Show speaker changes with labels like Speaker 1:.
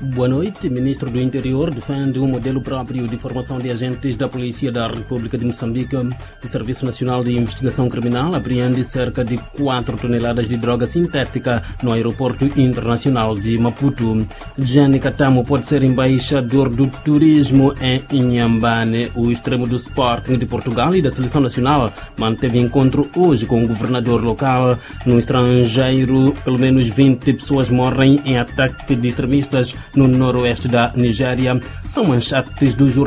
Speaker 1: Boa noite. Ministro do Interior defende um modelo próprio de formação de agentes da Polícia da República de Moçambique. O Serviço Nacional de Investigação Criminal apreende cerca de 4 toneladas de droga sintética no Aeroporto Internacional de Maputo. Gianni Catamo pode ser embaixador do turismo em Inhambane. O extremo do Sporting de Portugal e da Seleção Nacional manteve encontro hoje com o governador local. No estrangeiro, pelo menos 20 pessoas morrem em ataque de extremistas no noroeste da Nigéria. São manchetes do jornal.